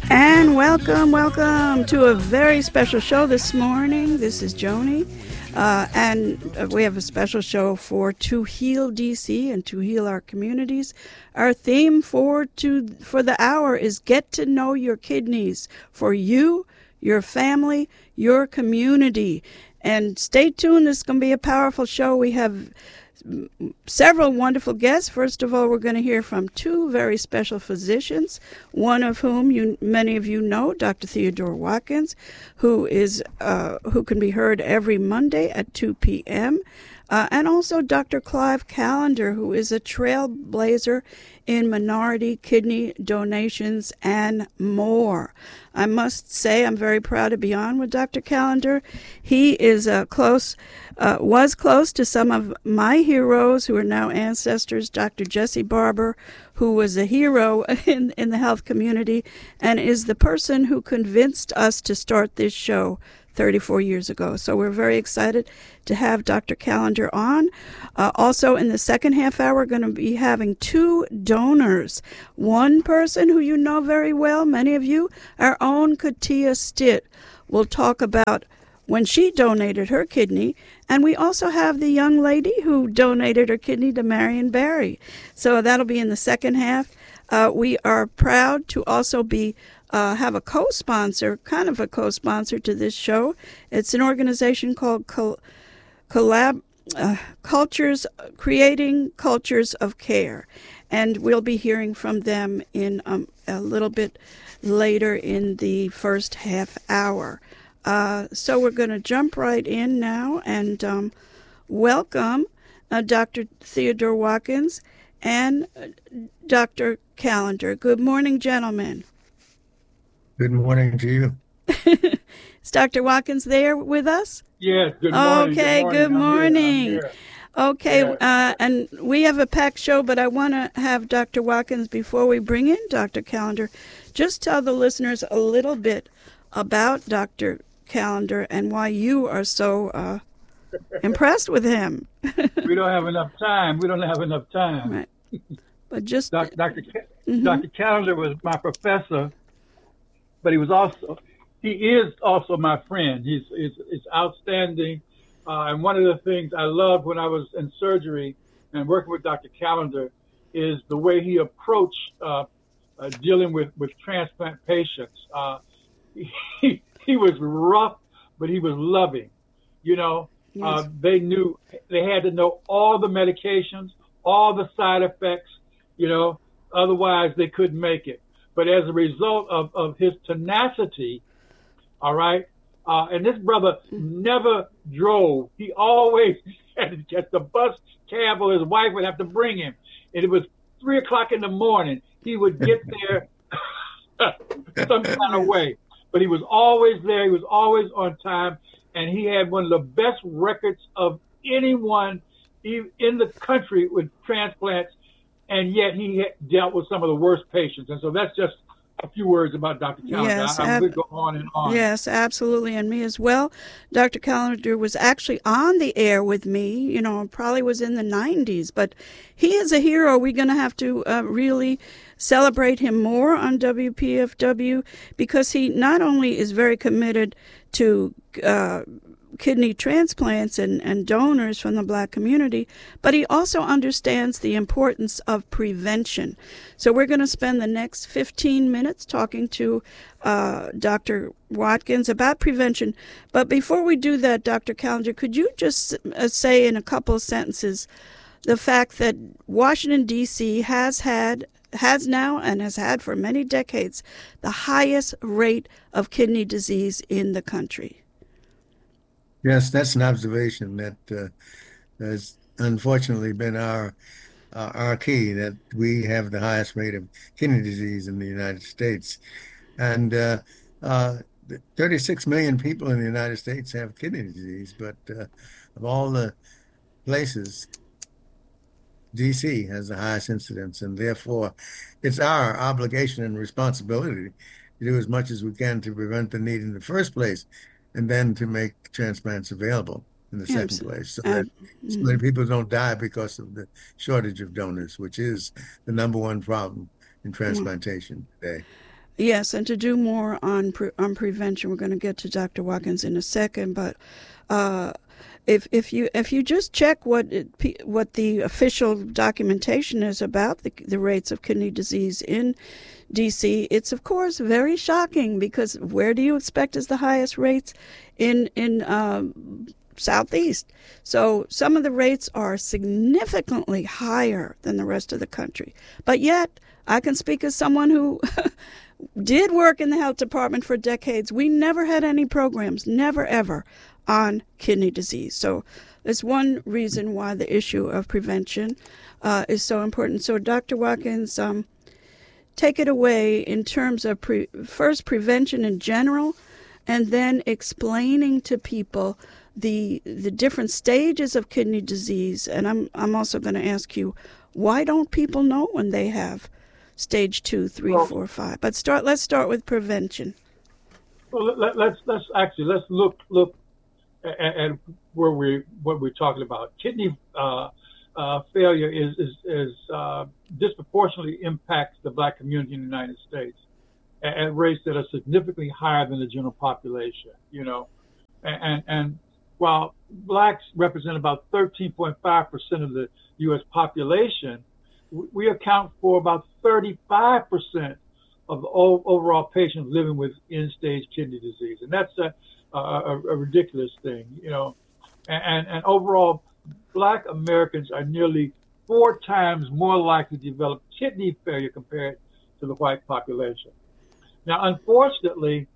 And welcome to a very special show this morning. This is Joni, and we have a special show for To Heal DC and to heal our communities. Our theme for the hour is Get to Know Your Kidneys for you, your family, your community. And stay tuned. This is going to be a powerful show. We have several wonderful guests. First of all, we're going to hear from two very special physicians, one of whom many of you know, Dr. Theodore Watkins, who can be heard every Monday at 2 p.m., and also Dr. Clive Callender, who is a trailblazer in minority kidney donations and more. I must say I'm very proud to be on with Dr. Callender. He is was close to some of my heroes who are now ancestors, Dr. Jesse Barber, who was a hero in the health community and is the person who convinced us to start this show 34 years ago. So we're very excited to have Dr. Callender on. Also, in the second half hour, we're going to be having two donors. One person who you know very well, many of you, our own Katia Stitt, will talk about when she donated her kidney. And we also have the young lady who donated her kidney to Marion Barry. So that'll be in the second half. We are proud to also have a co-sponsor, kind of a co-sponsor to this show. It's an organization called Creating Cultures of Care. And we'll be hearing from them in a little bit later in the first half hour. So we're going to jump right in now and welcome Dr. Theodore Watkins and Dr. Callender. Good morning, gentlemen. Good morning to you. Is Dr. Watkins there with us? Yes, good morning. Okay, good morning. I'm here. Okay, Yeah. And we have a packed show, but I want to have Dr. Watkins, before we bring in Dr. Callender, just tell the listeners a little bit about Dr. Callender and why you are so impressed with him. We don't have enough time. Right. But just Dr. Callender was my professor, but he is also my friend. He's outstanding. And one of the things I loved when I was in surgery and working with Dr. Callender is the way he approached dealing with transplant patients. He was rough, but he was loving. Yes. They had to know all the medications, all the side effects, otherwise they couldn't make it. But as a result of his tenacity, all right, and this brother never drove. He always had to get the bus cab, or his wife would have to bring him. And it was 3 o'clock in the morning. He would get there some kind of way. But he was always there. He was always on time. And he had one of the best records of anyone in the country with transplants. And yet he dealt with some of the worst patients. And so that's just a few words about Dr. Callender. Yes, I could go on and on. Yes, absolutely. And me as well. Dr. Callender was actually on the air with me, probably was in the 90s. But he is a hero. We're going to have to really celebrate him more on WPFW, because he not only is very committed to kidney transplants and donors from the Black community, but he also understands the importance of prevention. So we're going to spend the next 15 minutes talking to Dr. Watkins about prevention. But before we do that, Dr. Callender, could you just say in a couple of sentences the fact that Washington, D.C. has now and has had for many decades the highest rate of kidney disease in the country? Yes, that's an observation that has unfortunately been our key, that we have the highest rate of kidney disease in the United States. And 36 million people in the United States have kidney disease, but of all the places, DC has the highest incidence, and therefore it's our obligation and responsibility to do as much as we can to prevent the need in the first place, and then to make transplants available in the second place, so that so many people don't die because of the shortage of donors, which is the number one problem in transplantation today. Yes, and to do more on prevention, we're going to get to Dr. Watkins in a second. But if you just check what the official documentation is about the rates of kidney disease in D.C., it's of course very shocking, because where do you expect is the highest rates in Southeast? So some of the rates are significantly higher than the rest of the country. But yet, I can speak as someone who did work in the health department for decades. We never had any programs, never ever, on kidney disease. So that's one reason why the issue of prevention is so important. So Dr. Watkins, take it away in terms of first prevention in general, and then explaining to people the different stages of kidney disease. And I'm also going to ask you, why don't people know when they have stage 2, 3, 4, 5? But let's start with prevention. Well, let's look at what we're talking about. Kidney failure is disproportionately impacts the Black community in the United States at rates that are significantly higher than the general population. And while Blacks represent about 13.5% of the U.S. population, we account for about 35% of the overall patients living with end-stage kidney disease, and that's a ridiculous thing, And overall, Black Americans are nearly 4 times more likely to develop kidney failure compared to the white population. Now, unfortunately,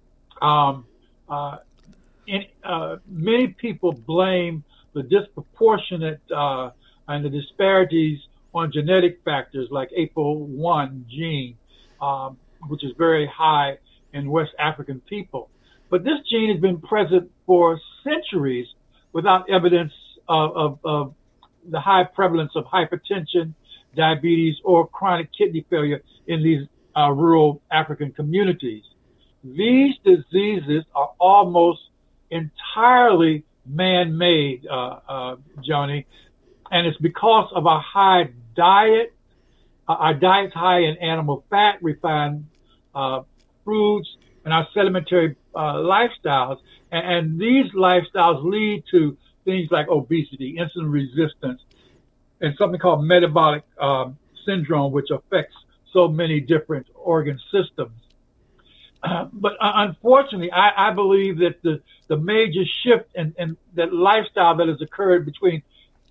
many people blame the disproportionate and the disparities on genetic factors like APOL1 gene, which is very high in West African people. But this gene has been present for centuries without evidence of the high prevalence of hypertension, diabetes, or chronic kidney failure in these rural African communities. These diseases are almost entirely man-made, Joni, and it's because of our high diet. Our diet's high in animal fat, refined foods, and our sedimentary lifestyles. And these lifestyles lead to things like obesity, insulin resistance, and something called metabolic syndrome, which affects so many different organ systems. But unfortunately, I believe that the major shift in that lifestyle that has occurred between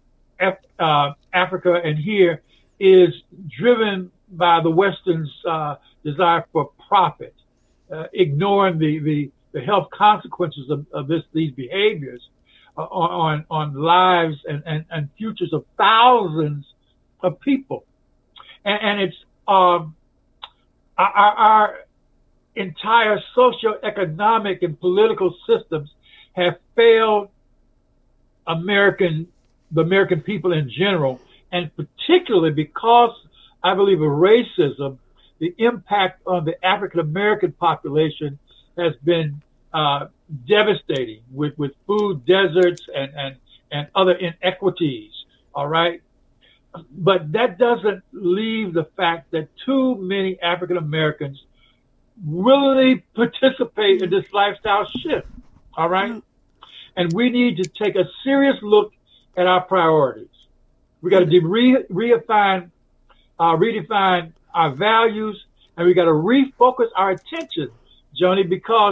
Africa and here is driven by the Western's desire for profit, ignoring the health consequences of these behaviors on lives and futures of thousands of people. And it's our entire socioeconomic and political systems have failed the American people in general, and particularly because I believe of racism, the impact on the African American population has been devastating with food deserts and other inequities. All right. But that doesn't leave the fact that too many African Americans willingly participate in this lifestyle shift. All right. And we need to take a serious look at our priorities. We got to redefine our values, and we got to refocus our attention, Joni, because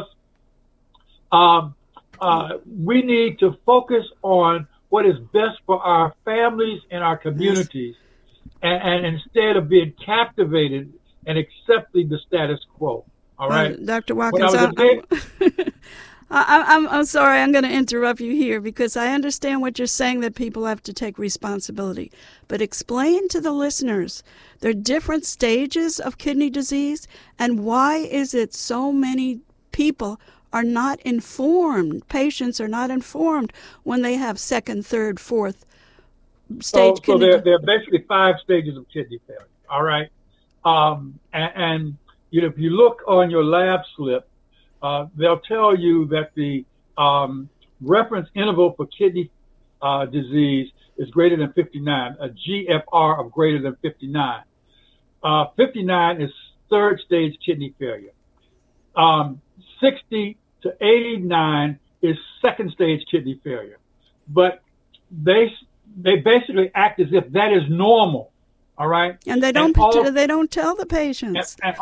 we need to focus on what is best for our families and our communities, and instead of being captivated and accepting the status quo. All right, Dr. Watkins, I'm sorry, I'm going to interrupt you here because I understand what you're saying, that people have to take responsibility. But explain to the listeners there are different stages of kidney disease, and why is it so many people are not informed, patients are not informed when they have second, third, fourth stage kidney disease? So there are basically 5 stages of kidney failure, all right? And if you look on your lab slip, they'll tell you that the reference interval for kidney disease is greater than 59, a GFR of greater than 59. 59 is third stage kidney failure. 60 to 89 is second stage kidney failure. But they basically act as if that is normal. All right. And they don't tell the patients. And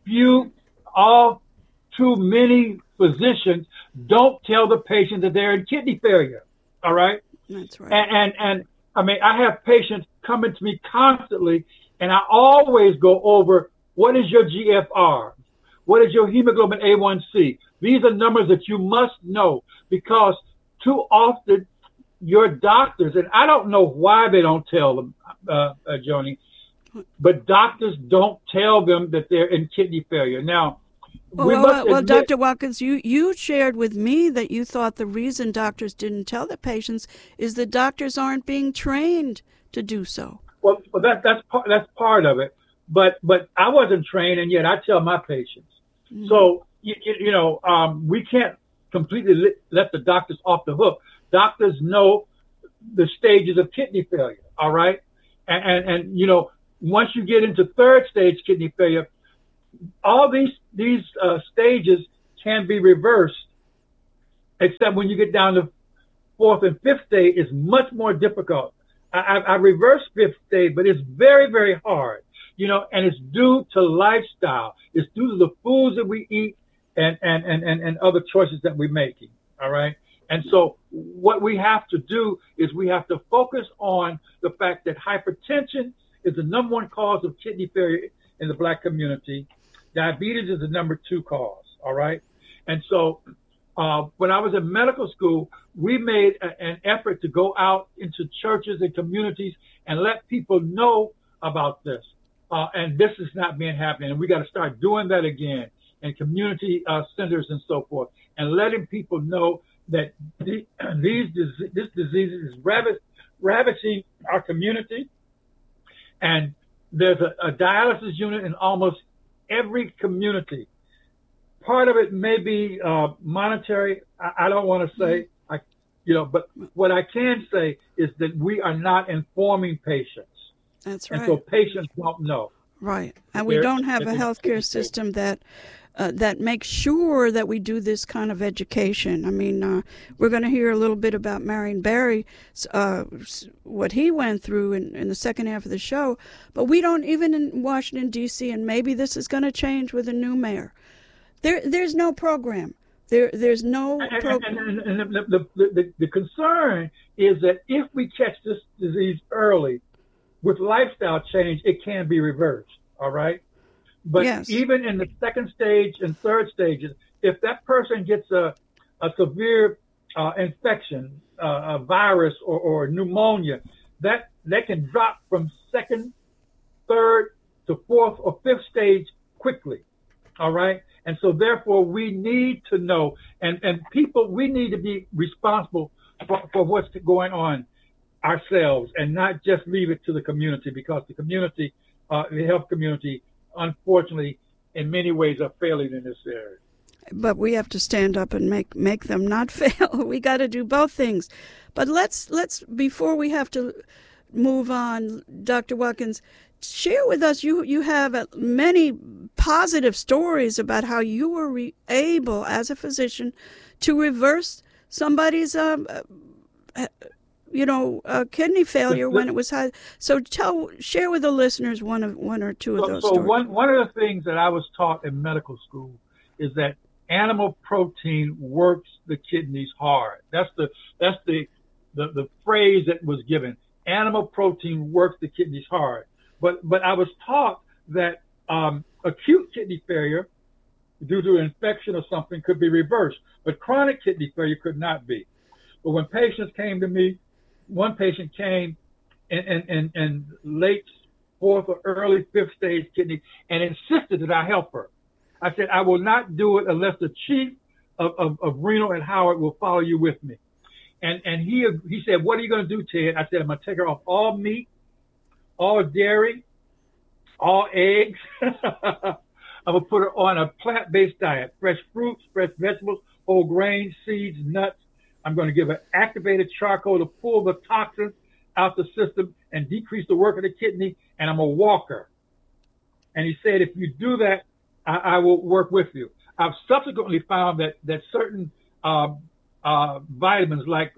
all too many physicians don't tell the patient that they're in kidney failure. All right. That's right. And I mean, I have patients coming to me constantly, and I always go over, what is your GFR? What is your hemoglobin A1C? These are numbers that you must know, because too often your doctors, and I don't know why they don't tell them, Joni, but doctors don't tell them that they're in kidney failure. Now, well, Dr. Watkins, you shared with me that you thought the reason doctors didn't tell the patients is that doctors aren't being trained to do so. Well, that's part of it. But I wasn't trained, and yet I tell my patients. Mm-hmm. So we can't completely let the doctors off the hook. Doctors know the stages of kidney failure. All right, and once you get into third stage kidney failure, all these stages can be reversed, except when you get down to fourth and fifth stage, it's much more difficult. I reversed fifth stage, but it's very, very hard, and it's due to lifestyle. It's due to the foods that we eat and other choices that we're making. All right. And so what we have to do is we have to focus on the fact that hypertension is the number one cause of kidney failure in the Black community. Diabetes is the number 2 cause. All right. And so when I was in medical school, we made an effort to go out into churches and communities and let people know about this. And this is not being happening. And we got to start doing that again in community centers and so forth, and letting people know that this disease is ravaging our community. And there's a dialysis unit in almost every community. Part of it may be monetary. I don't want to say, but what I can say is that we are not informing patients. That's right. And so patients don't know. Right. And we don't have a healthcare system that makes sure that we do this kind of education. I mean, we're going to hear a little bit about Marion Barry, what he went through in the second half of the show. But we don't, even in Washington, D.C., and maybe this is going to change with a new mayor. There's no program. There's no program. And the concern is that if we catch this disease early, with lifestyle change, it can be reversed. All right. But yes, even in the second stage and third stages, if that person gets a severe infection, a virus or pneumonia, that can drop from second, third to fourth or fifth stage quickly. All right. And so therefore we need to know, and people, we need to be responsible for what's going on ourselves and not just leave it to the community, because the community, the health community, unfortunately, in many ways are failing in this area. But we have to stand up and make them not fail. We got to do both things. But let's before we have to move on, Dr. Watkins, share with us. You have many positive stories about how you were able, as a physician, to reverse somebody's kidney failure when it was high. So share with the listeners one or two of those stories. One of the things that I was taught in medical school is that animal protein works the kidneys hard. That's the phrase that was given. Animal protein works the kidneys hard. But I was taught that acute kidney failure due to infection or something could be reversed, but chronic kidney failure could not be. But when patients came to me, one patient came in late fourth or early fifth stage kidney and insisted that I help her. I said, I will not do it unless the chief of renal at Howard will follow you with me. And he said, what are you going to do, Ted? I said, I'm going to take her off all meat, all dairy, all eggs. I'm going to put her on a plant-based diet, fresh fruits, fresh vegetables, whole grains, seeds, nuts. I'm going to give her activated charcoal to pull the toxins out the system and decrease the work of the kidney, and I'm a walker. And he said, if you do that, I will work with you. I've subsequently found that certain vitamins like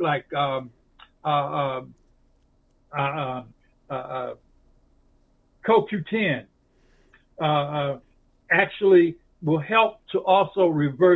CoQ10 actually will help to also reverse